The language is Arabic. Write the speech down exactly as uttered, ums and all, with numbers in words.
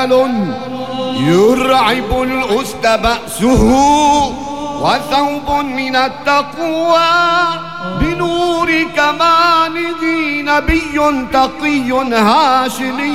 جلل يرعب الأسد بأسه، وثوب من التقوى بنور كماله، نبي تقي هاشمي